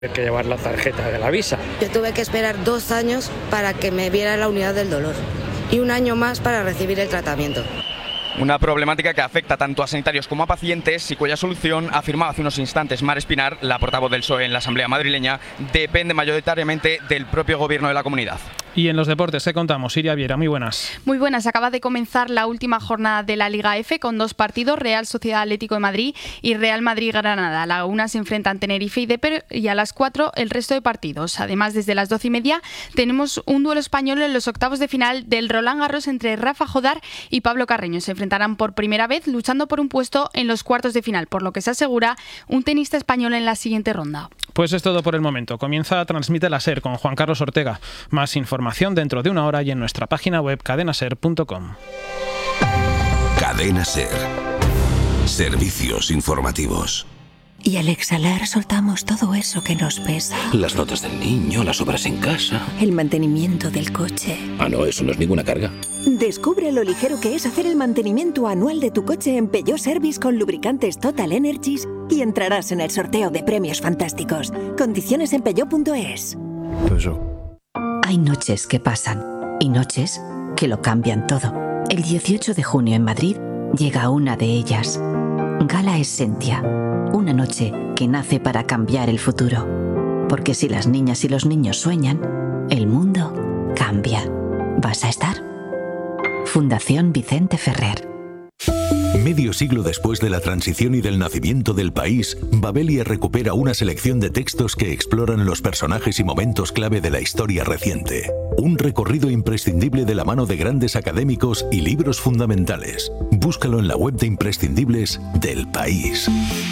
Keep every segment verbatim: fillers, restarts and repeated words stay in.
Hay que llevar la tarjeta de la visa. Yo tuve que esperar dos años para que me viera la unidad del dolor y un año más para recibir el tratamiento. Una problemática que afecta tanto a sanitarios como a pacientes y cuya solución, afirmaba hace unos instantes Mar Espinar, la portavoz del P S O E en la Asamblea madrileña, depende mayoritariamente del propio gobierno de la comunidad. Y en los deportes, ¿qué contamos? Iria Viera, muy buenas. Muy buenas. Acaba de comenzar la última jornada de la Liga F con dos partidos, Real Sociedad Atlético de Madrid y Real Madrid-Granada. A la una se enfrentan Tenerife y Depor y a las cuatro el resto de partidos. Además, desde las doce y media tenemos un duelo español en los octavos de final del Roland Garros entre Rafa Jodar y Pablo Carreño. Se enfrentarán por primera vez luchando por un puesto en los cuartos de final, por lo que se asegura un tenista español en la siguiente ronda. Pues es todo por el momento. Comienza Transmite la SER con Juan Carlos Ortega. Más información dentro de una hora y en nuestra página web cadena ser punto com. Cadena SER. Servicios informativos. Y al exhalar soltamos todo eso que nos pesa. Las notas del niño, las obras en casa. El mantenimiento del coche. Ah, no, eso no es ninguna carga. Descubre lo ligero que es hacer el mantenimiento anual de tu coche en Peugeot Service con lubricantes Total Energies y entrarás en el sorteo de premios fantásticos. Condiciones en peugeot punto es. Hay noches que pasan y noches que lo cambian todo. El dieciocho de junio en Madrid llega una de ellas. Gala Essentia. Una noche que nace para cambiar el futuro. Porque si las niñas y los niños sueñan, el mundo cambia. ¿Vas a estar? Fundación Vicente Ferrer. Medio siglo después de la transición y del nacimiento del país, Babelia recupera una selección de textos que exploran los personajes y momentos clave de la historia reciente. Un recorrido imprescindible de la mano de grandes académicos y libros fundamentales. Búscalo en la web de imprescindibles del país.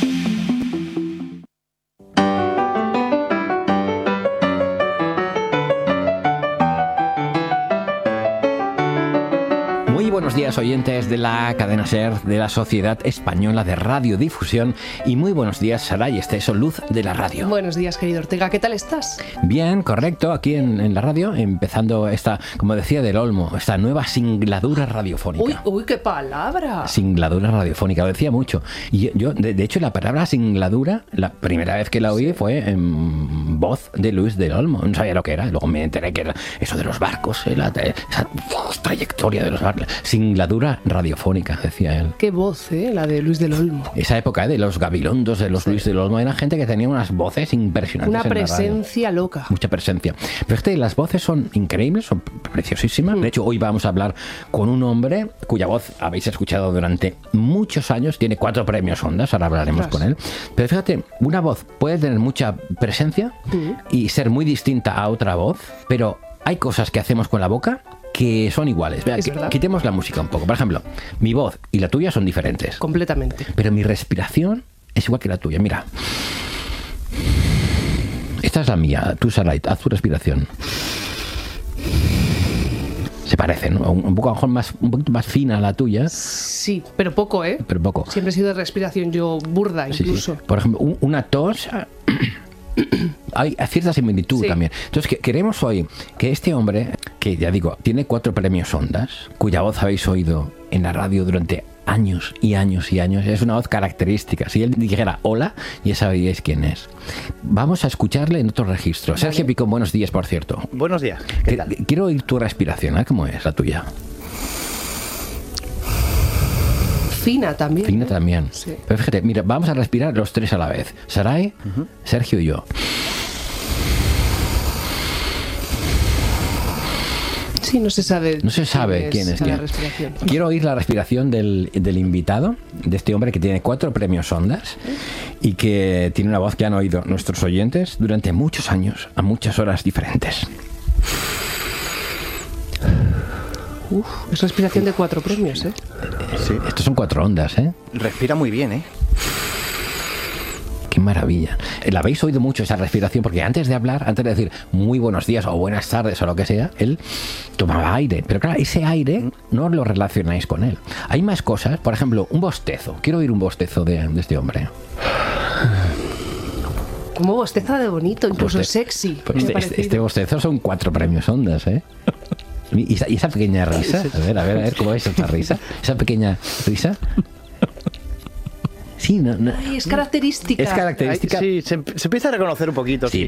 Buenos días, oyentes de la cadena SER, de la Sociedad Española de Radiodifusión, y muy buenos días, Saray Esteso, luz de la radio. Buenos días, querido Ortega, ¿qué tal estás? Bien, correcto, aquí en, en la radio, empezando esta, como decía Del Olmo, esta nueva singladura radiofónica. Uy, uy, qué palabra. Singladura radiofónica, lo decía mucho. Y yo, yo de, de hecho, la palabra singladura, la primera vez que la oí fue en voz de Luis Del Olmo, no sabía lo que era, luego me enteré que era eso de los barcos, eh, la, esa trayectoria de los barcos. Singladura radiofónica, decía él. Qué voz, ¿eh? La de Luis del Olmo. Esa época, ¿eh? De los gabilondos, de los sí. Luis del Olmo, era gente que tenía unas voces impresionantes. Una presencia loca. Mucha presencia. Pero es que las voces son increíbles, son preciosísimas. Mm. De hecho, hoy vamos a hablar con un hombre cuya voz habéis escuchado durante muchos años. Tiene cuatro premios Ondas, ahora hablaremos Ostras. con él. Pero fíjate, una voz puede tener mucha presencia mm. y ser muy distinta a otra voz, pero hay cosas que hacemos con la boca que son iguales. Vea, qu- quitemos la música un poco. Por ejemplo, mi voz y la tuya son diferentes. Completamente. Pero mi respiración es igual que la tuya. Mira. Esta es la mía. Tú, Saray, haz tu respiración. Se parecen, ¿no? Un, un poco a lo mejor más, un poquito más fina a la tuya. Sí, pero poco, ¿eh? Pero poco. Siempre he sido de respiración yo burda, incluso. Sí, sí. Por ejemplo, un, una tos... Hay cierta similitud sí. también. Entonces, que, queremos hoy que este hombre, que ya digo, tiene cuatro premios Ondas, cuya voz habéis oído en la radio durante años y años y años, es una voz característica. Si él dijera hola, ya sabríais quién es. Vamos a escucharle en otro registro. Vale. Sergio Picón, buenos días, por cierto. Buenos días. ¿Qué tal? Quiero oír tu respiración, ¿eh? ¿Cómo es la tuya? Fina también. Fina ¿eh? también. Sí. Pero fíjate, mira, vamos a respirar los tres a la vez. Saray, uh-huh. Sergio y yo. Sí, no se sabe. No se sabe quién es quién. quién. Quiero oír la respiración del, del invitado, de este hombre que tiene cuatro premios Ondas y que tiene una voz que han oído nuestros oyentes durante muchos años, a muchas horas diferentes. Uf, es respiración de cuatro premios, ¿eh? Sí. Estos son cuatro ondas, ¿eh? Respira muy bien, ¿eh? Qué maravilla. La habéis oído mucho esa respiración porque antes de hablar, antes de decir muy buenos días o buenas tardes o lo que sea, él tomaba aire. Pero claro, ese aire no lo relacionáis con él. Hay más cosas, por ejemplo, un bostezo. Quiero oír un bostezo de, de este hombre. Como bosteza de bonito, incluso Boste- sexy. Pues este, este, este bostezo son cuatro premios Ondas, ¿eh? ¿Y esa, y esa pequeña risa? A ver, a ver, a ver, ¿cómo es esa risa? Esa pequeña risa. sí, no, no. Ay, es característica. Es característica. Sí, se, se empieza a reconocer un poquito. Sí, sí.